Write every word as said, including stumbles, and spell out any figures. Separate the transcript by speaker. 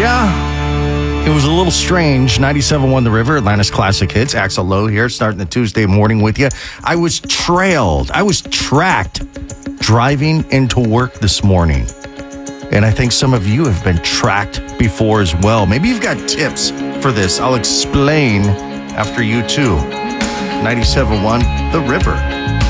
Speaker 1: Yeah, it was a little strange. ninety-seven point one The River, Atlanta's classic hits. Axel Lowe here, starting the Tuesday morning with you. I was trailed. I was tracked driving into work this morning. And I think some of you have been tracked before as well. Maybe you've got tips for this. I'll explain after you too. ninety-seven point one The River.